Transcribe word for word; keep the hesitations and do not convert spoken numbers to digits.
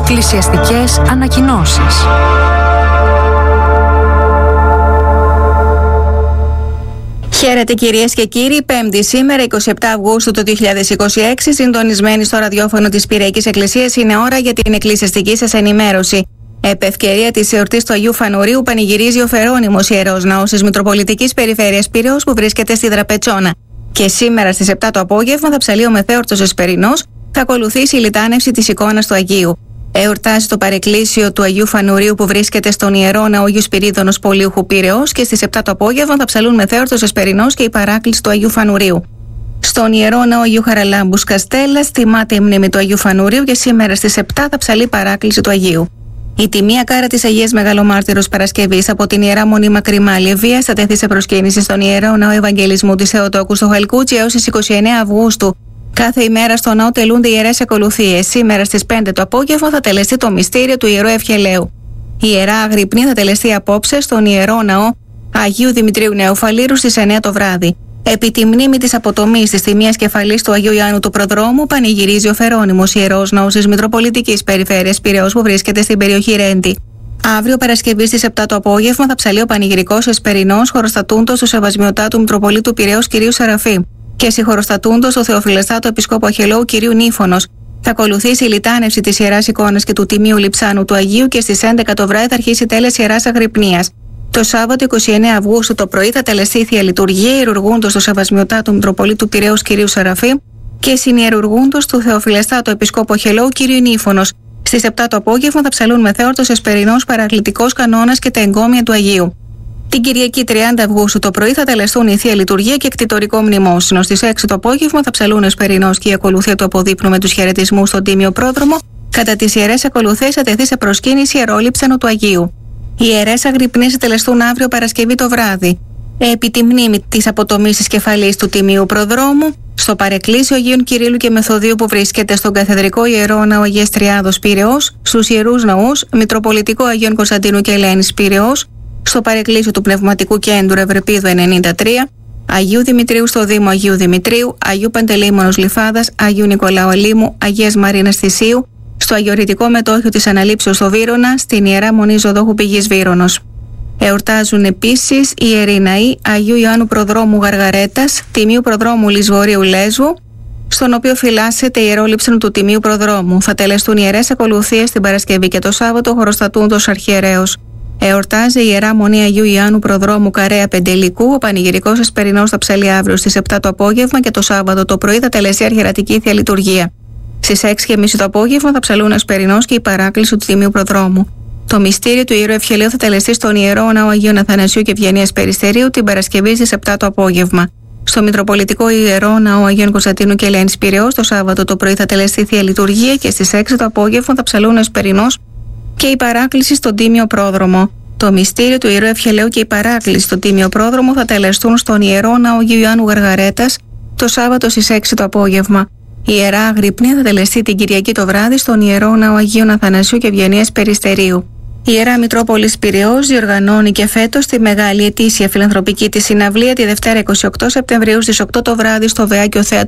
Εκκλησιαστικές ανακοινώσεις. Χαίρετε κυρίες και κύριοι, Πέμπτη σήμερα, εικοστή εβδόμη Αυγούστου του δύο χιλιάδες είκοσι έξι, συντονισμένοι στο ραδιόφωνο της Πυριακής Εκκλησίας, είναι ώρα για την εκκλησιαστική σας ενημέρωση. Επ' ευκαιρία της εορτής του Αγίου Φανουρίου, πανηγυρίζει ο Φερόνιμος Ιερός Ναός της Μητροπολιτικής Περιφέρειας Πειραιώς που βρίσκεται στη Δραπετσόνα. Και σήμερα στις επτά το απόγευμα θα ψαλεί ο Μεθέορτος Εσπερινός, θα ακολουθήσει η λιτάνευση της εικόνας του Αγίου. Εορτάζει το παρεκκλήσιο του Αγίου Φανουρίου που βρίσκεται στον Ιερό Ναό Αγίου Σπυρίδωνος Πολύουχου Πειραιώς και στις επτά το απόγευμα θα ψαλούν Μεθέορτος Εσπερινός και η παράκληση του Αγίου Φανουρίου. Στον Ιερό Ναό Αγίου Χαραλάμπους Καστέλλας τιμάται η μνήμη του Αγίου Φανουρίου και σήμερα στις επτά θα ψαλεί παράκληση του Αγίου. Η τιμία κάρα της Αγίας Μεγαλομάρτυρος Παρασκευής από την Ιερά Μονή Μακρυμάλη Ευβοίας θα τεθεί σε προσκύνηση στον Ιερό Ναό Ευαγγελισμού της Θεοτόκου στο Χαλκούτσι έως τις εικοστή ενάτη Αυγούστου. Κάθε ημέρα στο ναό τελούνται ιερές ακολουθίες. Σήμερα στις πέντε το απόγευμα θα τελεστεί το μυστήριο του Ιερού Ευχελαίου. Η Ιερά Αγρυπνή θα τελεστεί απόψε στον Ιερό Ναό Αγίου Δημητρίου Νεοφαλήρου στις εννέα το βράδυ. Επί τη μνήμη της αποτομής της τιμίας κεφαλής του Αγίου Ιωάννου του Προδρόμου, πανηγυρίζει ο Φερόνιμος Ιερός Ναός της Μητροπολιτικής Περιφέρειας Πειραιώς που βρίσκεται στην περιοχή Ρέντη. Αύριο Παρασκευή στις επτά το απόγευμα θα ψαλεί ο πανηγυρικός Εσπερινός, χωροστατούντος του Σεβασμιωτάτου Μητροπολίτου Πειραιώς κ. Σεραφείμ και συγχωροστατούντος ο Θεοφυλεστάτου Επισκόπου Αχαιολόγου κ. Νύφωνος. Θα ακολουθήσει η λιτάνευση της Ιεράς Εικόνας και του Τιμίου Λειψάνου του Αγίου και στις έντεκα το βράδυ θα αρχίσει η τέλεση Ιεράς Αγρυπνίας. Το Σάββατο εικοστή ενάτη Αυγούστου το πρωί θα τελεστεί η Θεία Λειτουργία ιερουργούντος του Σεβασμιωτάτου Μητροπολίτου Πειραιώς κ. Σεραφείμ και συνιερουργούντος του Θεοφυλεστάτου Επισκόπου Αχαιολόγου κ. Νύφωνος. Στις επτά το απόγευμα θα ψαλούν Μεθέορτος Εσπερινός, Παρακλητικός Κανόνας και τα εγκόμια του Αγίου. Την Κυριακή τριάντα Αυγούστου το πρωί θα τελεστούν η Θεία Λειτουργία και εκτιτορικό μνημόσυνο. Στις έξι το απόγευμα θα ψαλούν Εσπερινός και η ακολουθία του αποδείπνου με τους χαιρετισμούς στον Τίμιο Πρόδρομο. Κατά τις ιερές ακολουθίες θα τεθεί σε προσκύνηση ιερόλειψανο του Αγίου. Οι ιερές αγρυπνίες θα τελεστούν αύριο Παρασκευή το βράδυ. Επί τη μνήμη της αποτομής της κεφαλής του Τιμίου Προδρόμου, στο παρεκκλήσιο Αγίων Κυρίλλου και Μεθοδίου που βρίσκεται στον Καθεδρικό Ιερό Ναό Αγίας Τριάδος Πειραιώς, στους Ιερούς Ναούς Μητροπολιτικό Αγίων Κωνσταντίνου και Ελένης Πειραιώς, στο παρεκκλήσιο του Πνευματικού Κέντρου Ευρεπίδου ενενήντα τρία, Αγίου Δημητρίου στο Δήμο Αγίου Δημητρίου, Αγίου Παντελεήμονος Λιφάδας, Αγίου Νικολάου Ελίμου, Αγίας Μαρίνας Θησίου, στο Αγιορητικό Μετόχιο της Αναλήψεως στο Βύρωνα, στην Ιερά Μονή Ζωδόχου Πηγής Βύρωνος. Εορτάζουν επίσης οι ιεροί ναοί Αγίου Ιωάννου Προδρόμου Γαργαρέτας, Τιμίου Προδρόμου Λισβορείου Λέσβου, στον οποίο φυλάσσεται η ιερόλειψη του Τιμίου Προδρόμου. Θα τελεστούν ιερές ακολουθίες την Παρασκευή και το Σάββατο χωροστατούντος αρχιερέως. Εορτάζει η Ιερά Μονή Αγίου Ιωάννου Προδρόμου Καρέα Πεντελικού. Ο πανηγυρικός Εσπερινός θα ψαλεί αύριο στις επτά το απόγευμα και το Σάββατο το πρωί θα τελεστεί αρχιερατική Θεία Λειτουργία. Στις έξι και μισή το απόγευμα θα ψαλούν Εσπερινός και η παράκληση του Τιμίου Προδρόμου. Το μυστήριο του Ιερού Ευχελαίου θα τελεστεί στον Ιερό Ναό Αγίων Αθανασίου και Ευγενίας Περιστερίου την Παρασκευή στις επτά το απόγευμα. Στο Μητροπολιτικό Ιερό Ναό Αγίων Κωνσταντίνου και Ελένης Πειραιώς το Σάββατο το πρωί θα τελεστεί Θεία Λειτουργία και στις έξι το απόγευμα θα ψαλούν Εσπερινός και η παράκληση στον Τίμιο Πρόδρομο. Το μυστήριο του Ιερού Ευχελαίου και η παράκληση στον Τίμιο Πρόδρομο θα τελεστούν στον Ιερό Ναό Αγίου Ιωάννου Γαργαρέτας το Σάββατο στις έξι το απόγευμα. Η Ιερά Αγρυπνία θα τελεστεί την Κυριακή το βράδυ στον Ιερό Ναό Αγίων Αθανασίου και Ευγενίας Περιστερίου. Η Ιερά Μητρόπολης Πειραιώς διοργανώνει και φέτος τη μεγάλη ετήσια φιλανθρωπική της συναυλία τη Δευτέρα εικοστή ογδόη Σεπτεμβρίου στις οκτώ το βράδυ στο Βεάκιο Θέατρο